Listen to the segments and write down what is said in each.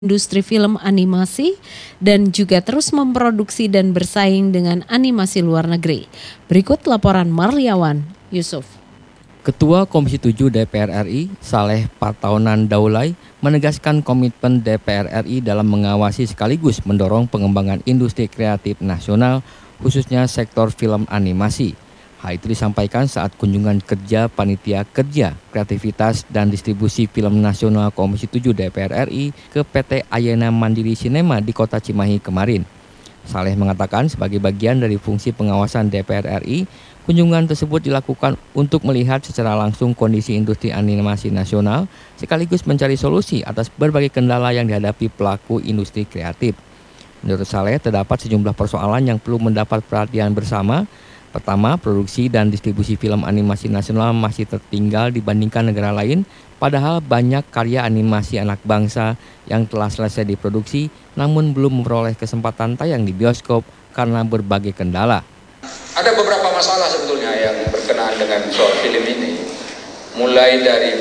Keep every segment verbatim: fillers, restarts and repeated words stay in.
industri film animasi dan juga terus memproduksi dan bersaing dengan animasi luar negeri. Berikut laporan Marliawan Yusuf. Ketua Komisi tujuh D P R R I, Saleh Partaunan Daulay, menegaskan komitmen D P R R I dalam mengawasi sekaligus mendorong pengembangan industri kreatif nasional, khususnya sektor film animasi. Hal itu disampaikan saat kunjungan kerja Panitia Kerja, Kreativitas dan Distribusi Film Nasional Komisi tujuh D P R R I ke P T Ayana Mandiri Cinema di Kota Cimahi kemarin. Saleh mengatakan sebagai bagian dari fungsi pengawasan D P R R I, kunjungan tersebut dilakukan untuk melihat secara langsung kondisi industri animasi nasional, sekaligus mencari solusi atas berbagai kendala yang dihadapi pelaku industri kreatif. Menurut Saleh, terdapat sejumlah persoalan yang perlu mendapat perhatian bersama. Pertama, produksi dan distribusi film animasi nasional masih tertinggal dibandingkan negara lain, padahal banyak karya animasi anak bangsa yang telah selesai diproduksi namun belum memperoleh kesempatan tayang di bioskop karena berbagai kendala. Ada beberapa masalah sebetulnya yang berkenaan dengan soal film ini. Mulai dari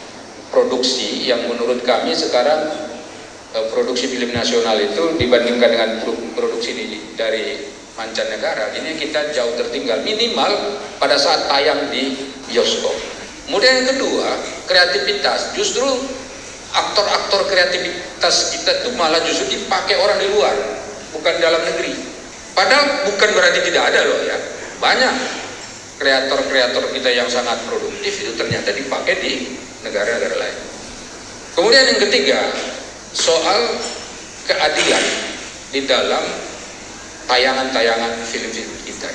produksi yang menurut kami sekarang produksi film nasional itu dibandingkan dengan produksi dari mancanegara, ini kita jauh tertinggal, minimal pada saat tayang di bioskop. Kemudian yang kedua, kreativitas. Justru aktor-aktor kreativitas kita itu malah justru dipakai orang di luar, bukan dalam negeri. Padahal bukan berarti tidak ada loh ya. Banyak kreator-kreator kita yang sangat produktif itu ternyata dipakai di negara-negara lain. Kemudian yang ketiga, soal keadilan di dalam tayangan-tayangan film-film kita.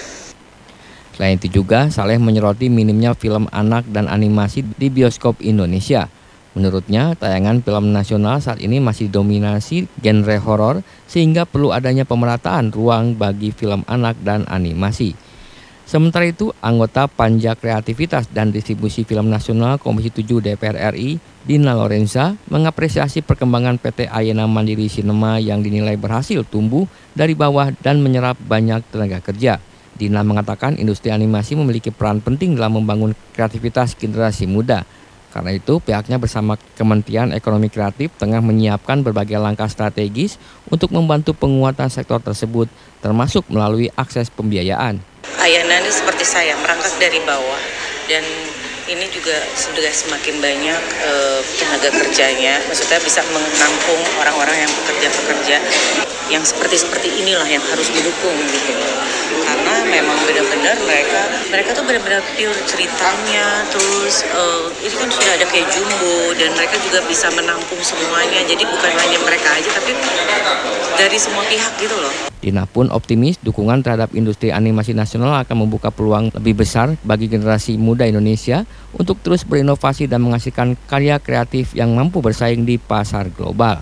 Selain itu juga, Saleh menyoroti minimnya film anak dan animasi di bioskop Indonesia. Menurutnya, tayangan film nasional saat ini masih dominasi genre horor, sehingga perlu adanya pemerataan ruang bagi film anak dan animasi. Sementara itu, anggota Panja Kreativitas dan Distribusi Film Nasional Komisi tujuh D P R R I, Dina Lorenza, mengapresiasi perkembangan P T Ayana Mandiri Cinema yang dinilai berhasil tumbuh dari bawah dan menyerap banyak tenaga kerja. Dina mengatakan industri animasi memiliki peran penting dalam membangun kreativitas generasi muda. Karena itu, pihaknya bersama Kementerian Ekonomi Kreatif tengah menyiapkan berbagai langkah strategis untuk membantu penguatan sektor tersebut, termasuk melalui akses pembiayaan. Ayana ini seperti saya, merangkak dari bawah, dan ini juga sudah semakin banyak eh, tenaga kerjanya, maksudnya bisa menampung orang-orang yang bekerja-bekerja yang seperti-seperti inilah yang harus didukung gitu. Karena memang benar-benar mereka mereka tuh benar-benar pure ceritanya, terus eh, ini kan sudah ada kayak jumbo dan mereka juga bisa menampung semuanya, jadi bukan hanya mereka aja tapi dari semua pihak gitu loh. Dina pun optimis dukungan terhadap industri animasi nasional akan membuka peluang lebih besar bagi generasi muda Indonesia untuk terus berinovasi dan menghasilkan karya kreatif yang mampu bersaing di pasar global.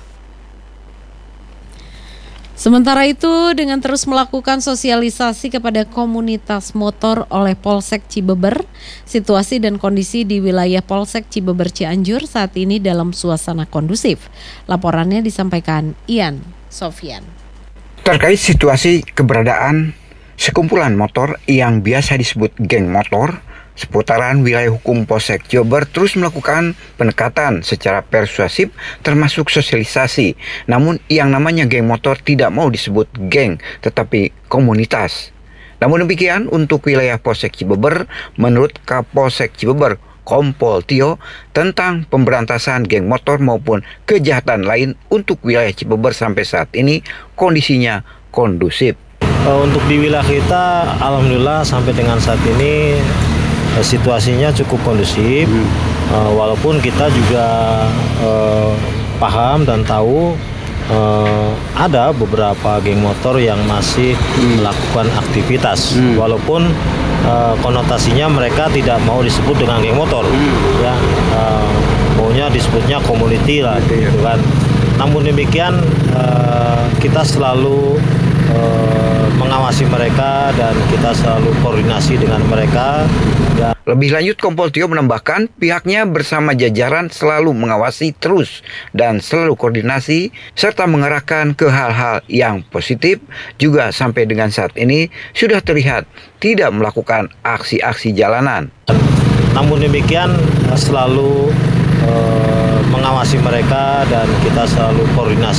Sementara itu, dengan terus melakukan sosialisasi kepada komunitas motor oleh Polsek Cibeber, situasi dan kondisi di wilayah Polsek Cibeber Cianjur saat ini dalam suasana kondusif. Laporannya disampaikan Ian Sofyan. Terkait situasi keberadaan sekumpulan motor yang biasa disebut geng motor, seputaran wilayah hukum Polsek Cibeber terus melakukan pendekatan secara persuasif termasuk sosialisasi. Namun yang namanya geng motor tidak mau disebut geng tetapi komunitas. Namun demikian untuk wilayah Polsek Cibeber, menurut Kapolsek Cibeber Kompol Tio tentang pemberantasan geng motor maupun kejahatan lain untuk wilayah Cibeber sampai saat ini kondisinya kondusif. Untuk di wilayah kita, alhamdulillah sampai dengan saat ini situasinya cukup kondusif, hmm. uh, walaupun kita juga uh, paham dan tahu uh, ada beberapa geng motor yang masih hmm. melakukan aktivitas, hmm. walaupun uh, konotasinya mereka tidak mau disebut dengan geng motor, hmm. ya uh, maunya disebutnya community lah, gitu kan. Namun demikian uh, kita selalu uh, mengawasi mereka dan kita selalu koordinasi dengan mereka. Dan lebih lanjut, Kompol Tio menambahkan pihaknya bersama jajaran selalu mengawasi terus dan selalu koordinasi serta mengarahkan ke hal-hal yang positif. Juga sampai dengan saat ini sudah terlihat tidak melakukan aksi-aksi jalanan. Namun demikian selalu uh, mengawasi mereka dan kita selalu koordinasi